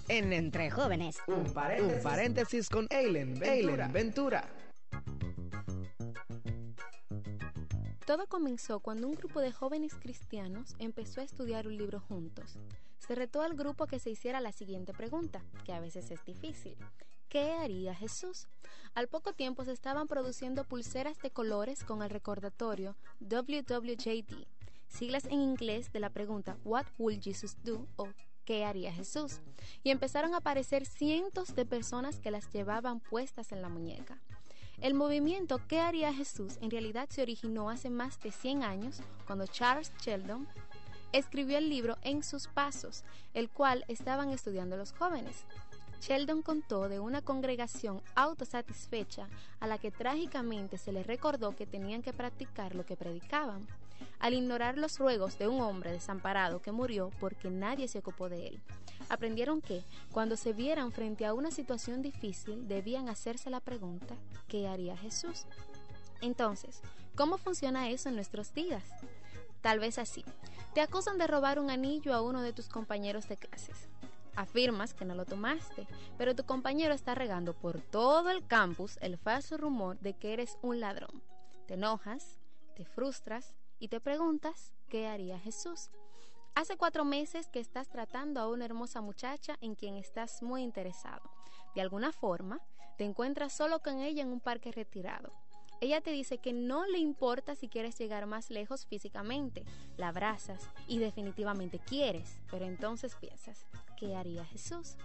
En Entre Jóvenes. Un paréntesis con Eileen Ventura. Todo comenzó cuando un grupo de jóvenes cristianos empezó a estudiar un libro juntos. Se retó al grupo que se hiciera la siguiente pregunta, que a veces es difícil. ¿Qué haría Jesús? Al poco tiempo se estaban produciendo pulseras de colores con el recordatorio WWJD, siglas en inglés de la pregunta What would Jesus do? O ¿qué haría Jesús? Y empezaron a aparecer cientos de personas que las llevaban puestas en la muñeca. El movimiento ¿Qué haría Jesús? En realidad se originó hace más de 100 años cuando Charles Sheldon escribió el libro En sus pasos, el cual estaban estudiando los jóvenes. Sheldon contó de una congregación autosatisfecha a la que trágicamente se les recordó que tenían que practicar lo que predicaban, al ignorar los ruegos de un hombre desamparado que murió porque nadie se ocupó de él. Aprendieron que, cuando se vieran frente a una situación difícil, debían hacerse la pregunta, ¿qué haría Jesús? Entonces, ¿cómo funciona eso en nuestros días? Tal vez así. Te acusan de robar un anillo a uno de tus compañeros de clases. Afirmas que no lo tomaste, pero tu compañero está regando por todo el campus el falso rumor de que eres un ladrón. Te enojas, te frustras y te preguntas, ¿qué haría Jesús? Hace 4 meses que estás tratando a una hermosa muchacha en quien estás muy interesado. De alguna forma, te encuentras solo con ella en un parque retirado. Ella te dice que no le importa si quieres llegar más lejos físicamente, la abrazas y definitivamente quieres, pero entonces piensas, ¿qué haría Jesús?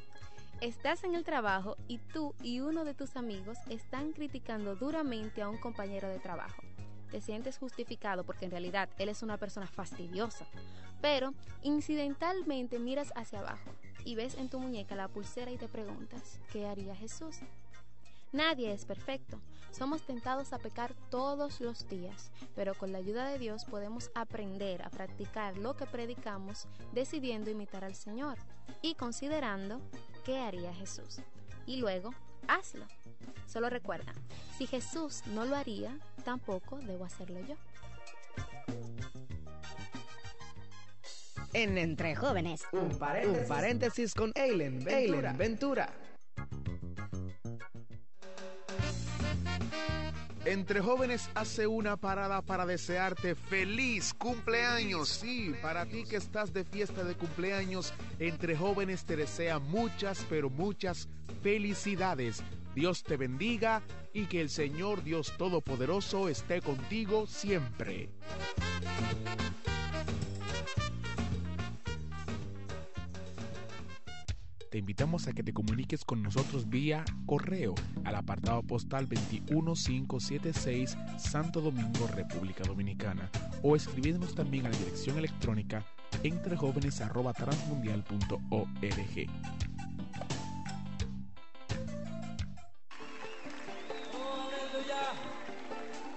Estás en el trabajo y tú y uno de tus amigos están criticando duramente a un compañero de trabajo. Te sientes justificado porque en realidad él es una persona fastidiosa, pero incidentalmente miras hacia abajo y ves en tu muñeca la pulsera y te preguntas, ¿qué haría Jesús? Nadie es perfecto, somos tentados a pecar todos los días, pero con la ayuda de Dios podemos aprender a practicar lo que predicamos decidiendo imitar al Señor y considerando qué haría Jesús. Y luego, hazlo. Solo recuerda, si Jesús no lo haría, tampoco debo hacerlo yo. En Entre Jóvenes. Un paréntesis con Eileen Ventura. Entre Jóvenes hace una parada para desearte feliz cumpleaños. Sí, para ti que estás de fiesta de cumpleaños, Entre Jóvenes te desea muchas, pero muchas felicidades. Dios te bendiga y que el Señor Dios Todopoderoso esté contigo siempre. Te invitamos a que te comuniques con nosotros vía correo al apartado postal 21576 Santo Domingo, República Dominicana, o escribiéndonos también a la dirección electrónica entrejóvenes@transmundial.org.